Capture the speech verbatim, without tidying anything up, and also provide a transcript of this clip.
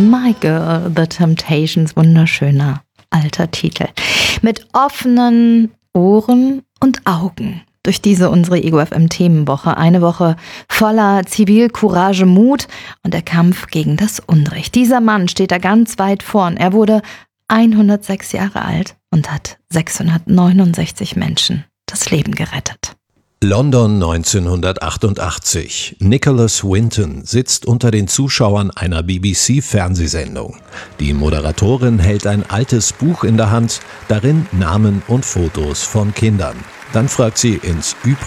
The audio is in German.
My Girl, The Temptations, wunderschöner alter Titel. Mit offenen Ohren und Augen durch diese unsere Ego F M Themenwoche. Eine Woche voller Zivilcourage, Mut und der Kampf gegen das Unrecht. Dieser Mann steht da ganz weit vorn. Er wurde hundertsechs Jahre alt und hat sechshundertneunundsechzig Menschen das Leben gerettet. London neunzehnhundertachtundachtzig. Nicholas Winton sitzt unter den Zuschauern einer B B C-Fernsehsendung. Die Moderatorin hält ein altes Buch in der Hand, darin Namen und Fotos von Kindern. Dann fragt sie ins Übrigen